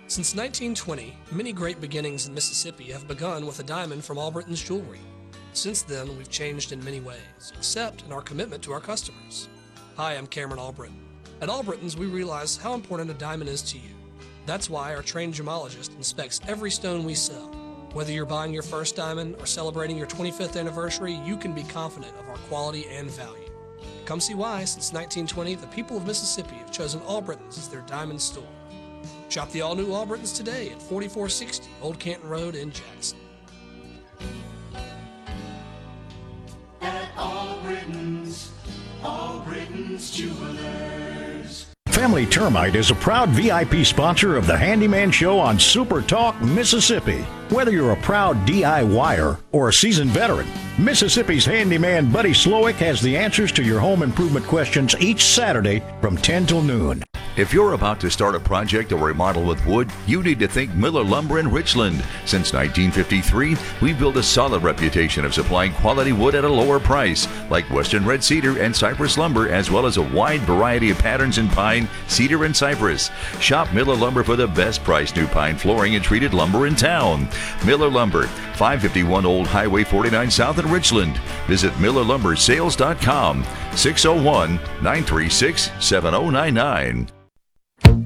Since 1920, many great beginnings in Mississippi have begun with a diamond from Albritton's Jewelry. Since then, we've changed in many ways, except in our commitment to our customers. Hi, I'm Cameron Albritton. At Albritton's, we realize how important a diamond is to you. That's why our trained gemologist inspects every stone we sell. Whether you're buying your first diamond or celebrating your 25th anniversary, you can be confident of our quality and value. Come see why, since 1920, the people of Mississippi have chosen Albritton's as their diamond store. Shop the all-new Albritton's today at 4460 Old Canton Road in Jackson. At Albritton's Jewelers. Family Termite is a proud VIP sponsor of the Handyman Show on Super Talk, Mississippi. Whether you're a proud DIYer or a seasoned veteran, Mississippi's handyman Buddy Slowick has the answers to your home improvement questions each Saturday from 10 till noon. If you're about to start a project or remodel with wood, you need to think Miller Lumber in Richland. Since 1953, we've built a solid reputation of supplying quality wood at a lower price, like Western Red Cedar and Cypress lumber, as well as a wide variety of patterns in pine, cedar, and cypress. Shop Miller Lumber for the best price new pine flooring and treated lumber in town. Miller Lumber, 551 Old Highway 49 South in Richland. Visit MillerLumberSales.com, 601-936-7099.